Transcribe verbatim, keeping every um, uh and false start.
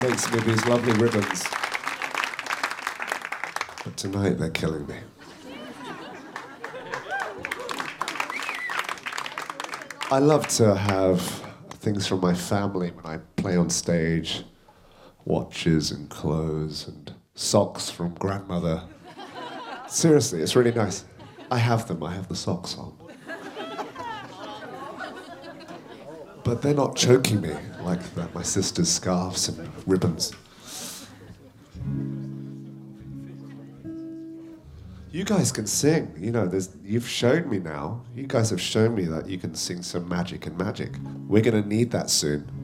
Makes me these lovely ribbons. But tonight they're killing me. I love to have things from my family when I play on stage. Watches and clothes and socks from grandmother. Seriously, it's really nice. I have them, I have the socks on. But they're not choking me like the, my sister's scarves and ribbons. You guys can sing, you know, there's, you've shown me now, you guys have shown me that you can sing some magic and magic. We're gonna need that soon.